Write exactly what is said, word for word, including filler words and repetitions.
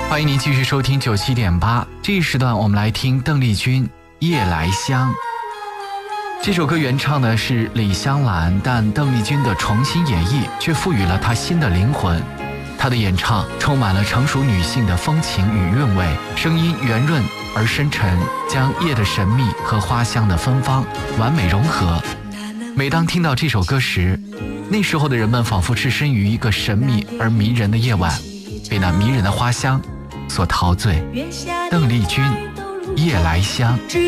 欢迎您继续收听九七点八，这一时段我们来听邓丽君《夜来香》。这首歌原唱呢是李香兰，但邓丽君的重新演绎却赋予了她新的灵魂。她的演唱充满了成熟女性的风情与韵味，声音圆润而深沉，将夜的神秘和花香的芬芳完美融合。每当听到这首歌时，那时候的人们仿佛置身于一个神秘而迷人的夜晚，被那迷人的花香所陶醉。邓丽君《夜来香》。